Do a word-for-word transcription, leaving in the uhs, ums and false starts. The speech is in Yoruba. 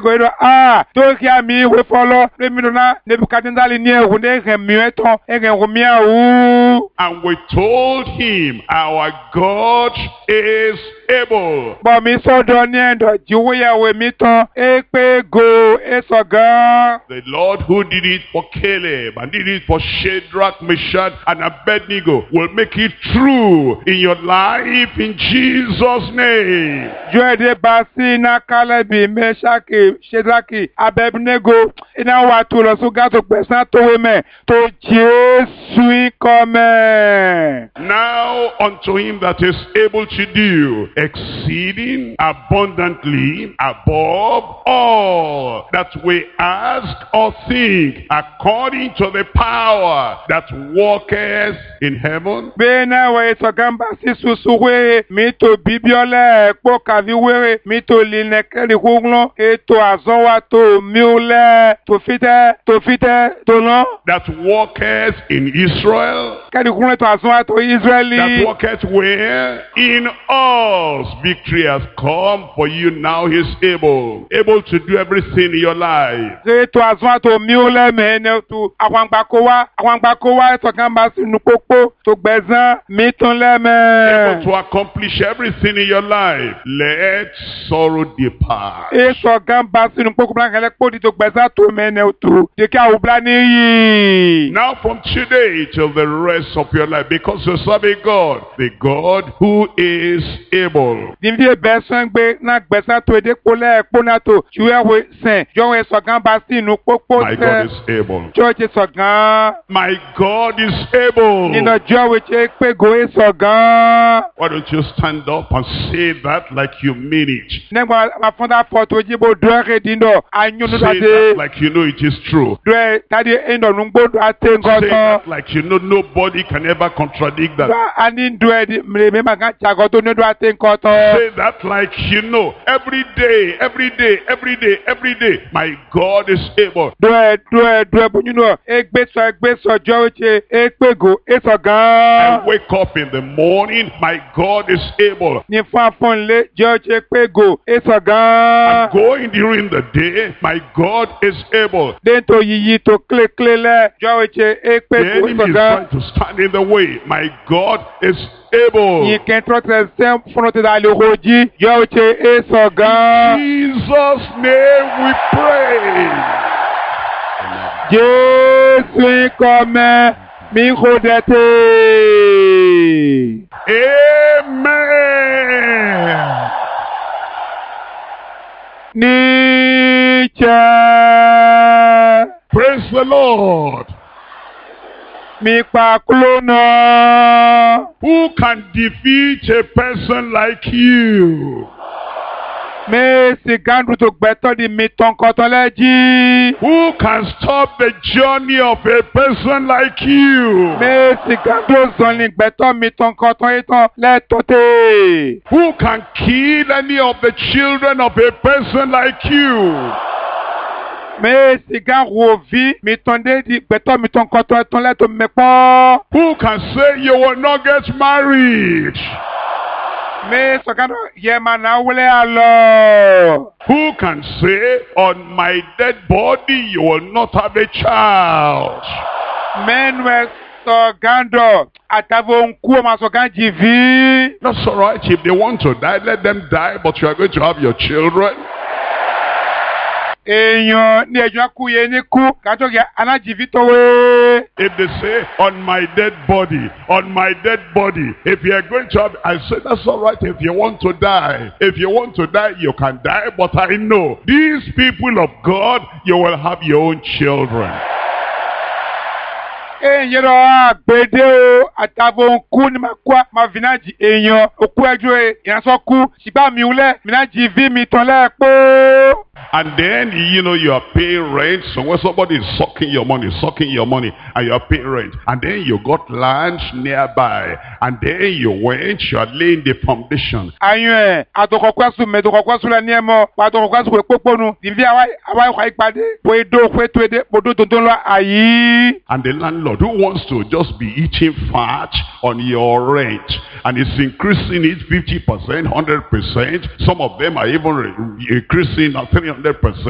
Goido ah to kia mi we follow le mi na Nebukadnezar ni e hunde he mi eton e he rumia u. And we told him, our God is able. But mi so do ni endo jiwo ya we mi ton e pe go e so gan. The Lord who did it for Caleb and did it for Shadrach, Meshach, and Abednego will make it true in your life in Jesus' name. Jo de basi na Caleb, Meshach, Shadrach, Abednego ina wa to lo so ga to pesan to we me to Jesu come. Now unto him that is able to do exceeding abundantly above all that we ask or think, according to the power that worketh in heaven. Bena we so gamba si susuwe mi to bibiole po kaviwe mi to linekeli huglo e to azonwa to miule to fite to fite to no that worketh in Israel. Kali huglo to azonwa to Israeli. That worketh where? In us. Victory has come for you now. He's able. Able to do everything in your life. E to azonwa to miule me ne to awangba kowa awangba kowa to gamba si nupopo to gbezan mi ton le me. Able to accomplish everything in your life. Let sorrow depart. E so gamba si nupopo blank ele po di to gbezan to me ne to de ka ubla ni yi. Now from today till the rest of your life, because you serve a God, the God who is able. Dimvie besan gbe na gbezan to de po le po na to juwe we sen jo we so gamba si nupopo My God is able. Church so gan. My God is able. Nino jo we che pe go e so gan. Why don't you stand up and say that like you mean it? Negba ma fonda photo jibo do re dindo anyu no Say that like you know it is true. do tadi endo nungbo do ate Say ngoto. that like you know nobody can ever contradict that. Ani do e me me maga chago to no do ate ngoto. Say that like you know every day, every day, every day, every day. My God is able. Do e do e do e bunyu no egbe so egbe so jo che e pe go e so I gan. wake up in the morning, my God is able. Ni fa fon le jo che pe go e so gan. I'm going during the day, my God is able. Den to yiyi to kle kle le jo che e The pe go e enemy so is gan. trying to stand in the way. My God is able. Yi ken tro tre sem fronte da le hoji jo che e so gan. In Jesus' name we pray. Jésus comme mi rodete. Amen. Nietzsche. Praise the Lord. Mi pa clona. Who can defeat a person like you? Me si gandu to gbeto di mi ton kotoleji. Who can stop the journey of a person like you? Me si gandu zonli gbeto mi ton koton eton le tote. Who can kill any of the children of a person like you? Me si gan rovi mi ton de di gbeto mi ton koton eton le to me po. Who can say you will not get married? Me so gandu ye mana wule alo. Who can say on my dead body you will not have a child? Menwe so gando atavo nku ma so ganji vi. That's all right. If they want to die, let them die, but you are going to have your children. Eyan ni ejan ku ye ni ku ka to ge anajivi to we. If they say on my dead body, on my dead body, if you are going to have, I say that's all right. If you want to die, if you want to die, you can die. But I know these people of God, you will have your own children. Eyan ro agbede o atavo nku ni ma kwa ma vinaji eyan oku ejo e yan so ku sigba mi ule minaji vi mi ton le po. And then, you know, you are paying rent. So when somebody is sucking your money, sucking your money, and you are paying rent. And then you got land nearby. And then you went, you are laying the foundation. Ayun e atokokwasu me tokokwasu la ni emo pa tokokwasu pe poponu divi awa awa kwa ipade po edo pe to ede podo tonton lo ayi. And the landlord who wants to just be eating fat on your rent, and is increasing it fifty percent, one hundred percent. Some of them are even increasing at three hundred percent.